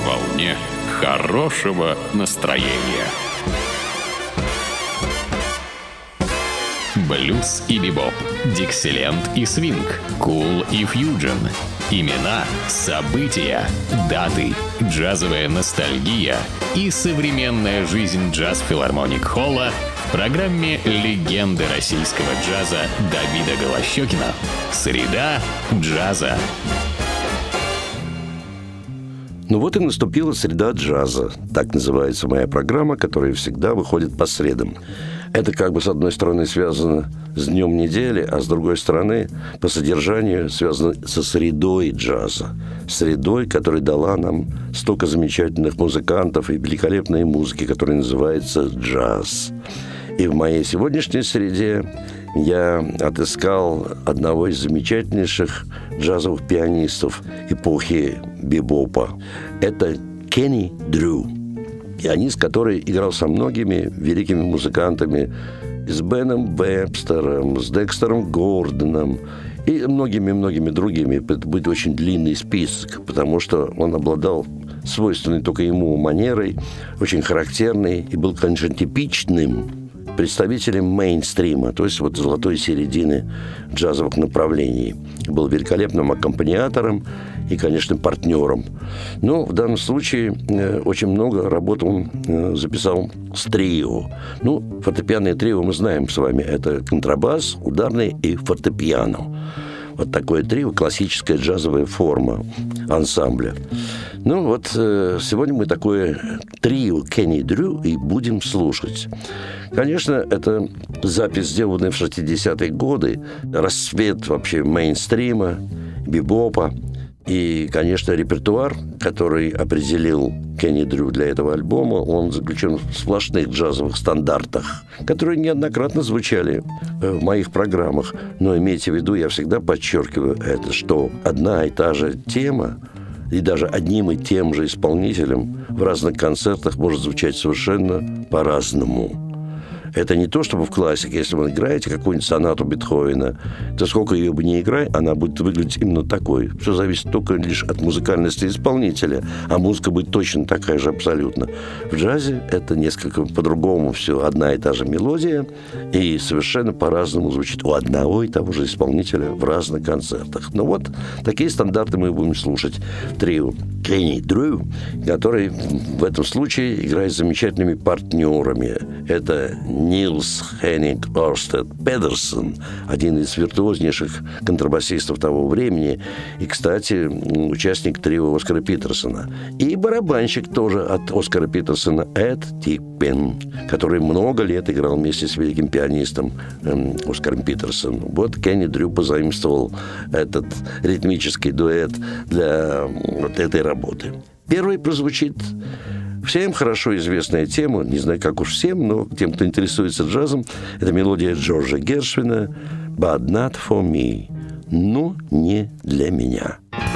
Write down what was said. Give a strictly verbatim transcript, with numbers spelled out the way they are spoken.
на волне хорошего настроения. Блюз и бибоп, диксиленд и свинг, кул и фьюджен. Имена, события, даты, джазовая ностальгия и современная жизнь джаз-филармоник-холла в программе «Легенды российского джаза» Давида Голощёкина. Среда джаза. Ну вот и наступила среда джаза. Так называется моя программа, которая всегда выходит по средам. Это как бы с одной стороны связано с днем недели, а с другой стороны по содержанию связано со средой джаза. Средой, которая дала нам столько замечательных музыкантов и великолепной музыки, которая называется джаз. И в моей сегодняшней среде я отыскал одного из замечательнейших джазовых пианистов эпохи бибопа. Это Кенни Дрю. Пианист, который играл со многими великими музыкантами, с Беном Вебстером, с Декстером Гордоном и многими-многими другими. Это будет очень длинный список, потому что он обладал свойственной только ему манерой, очень характерной, и был, конечно, типичным представителем мейнстрима, то есть вот золотой середины джазовых направлений. Был великолепным аккомпаниатором и, конечно, партнером. Но в данном случае э, очень много работ он э, записал с трио. Ну, фортепианное трио мы знаем с вами. Это контрабас, ударный и фортепиано. Вот такое трио, классическая джазовая форма ансамбля. Ну вот э, сегодня мы такое трио Кенни Дрю и будем слушать. Конечно, это запись, сделанная в шестидесятые годы, расцвет вообще мейнстрима, бибопа. И, конечно, репертуар, который определил Кенни Дрю для этого альбома, он заключен в сплошных джазовых стандартах, которые неоднократно звучали в моих программах. Но имейте в виду, я всегда подчеркиваю это, что одна и та же тема и даже одним и тем же исполнителем в разных концертах может звучать совершенно по-разному. Это не то, чтобы в классике, если вы играете какую-нибудь сонату Бетховена, то сколько ее бы ни играй, она будет выглядеть именно такой. Все зависит только лишь от музыкальности исполнителя, а музыка будет точно такая же абсолютно. В джазе это несколько по-другому все. Одна и та же мелодия, и совершенно по-разному звучит у одного и того же исполнителя в разных концертах. Ну вот, такие стандарты мы будем слушать в трио Кенни Дрю, который в этом случае играет с замечательными партнерами. Это Нилс Хенник Орстед Педерсон, один из виртуознейших контрабасистов того времени, и, кстати, участник трио Оскара Питерсона. И барабанщик тоже от Оскара Питерсона Эд Типпен, который много лет играл вместе с великим пианистом эм, Оскаром Питерсоном. Вот Кенни Дрю позаимствовал этот ритмический дуэт для вот этой работы. Первый прозвучит всем хорошо известная тема, не знаю, как уж всем, но тем, кто интересуется джазом, это мелодия Джорджа Гершвина «But not for me», но не для меня.